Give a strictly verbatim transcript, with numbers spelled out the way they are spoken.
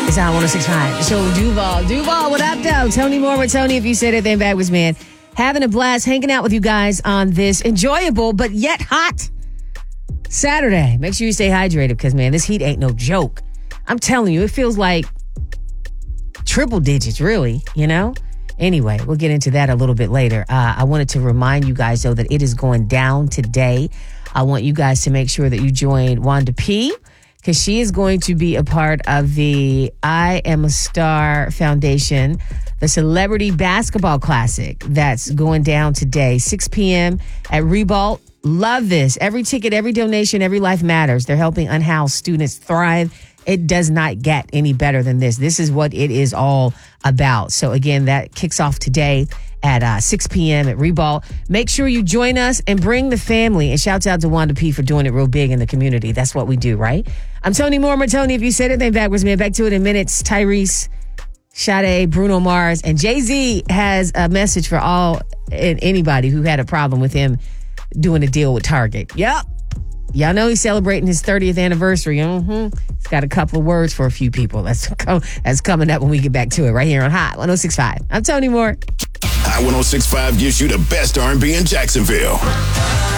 It's on one oh six point five. The show with Duval. Duval, what up, though? Tony Moore with Tony. If you said it, then Bagwards, man. Having a blast hanging out with you guys on this enjoyable but yet hot Saturday. Make sure you stay hydrated because, man, this heat ain't no joke. I'm telling you, it feels like triple digits, really, you know? Anyway, we'll get into that a little bit later. Uh, I wanted to remind you guys, though, that it is going down today. I want you guys to make sure that you join Wanda P., because she is going to be a part of the I Am a Star Foundation, the Celebrity Basketball Classic that's going down today, six p.m. at Ribault. Love this. Every ticket, every donation, every life matters. They're helping unhoused students thrive. It does not get any better than this. This is what it is all about. So again, that kicks off today at uh, six p.m. at Ribault. Make sure you join us and bring the family. And shouts out to Wanda P for doing it real big in the community. That's what we do, right? I'm Tony Moore. Tony, if you said it, then Bagwards, man. Back to it in minutes. Tyrese, Sade, Bruno Mars, and Jay-Z has a message for all and anybody who had a problem with him doing a deal with Target. Yep. Y'all know he's celebrating his thirtieth anniversary. Mm-hmm. He's got a couple of words for a few people. That's, that's coming up when we get back to it right here on Hot one oh six point five. I'm Tony Moore. Hot one oh six point five gives you the best R and B in Jacksonville.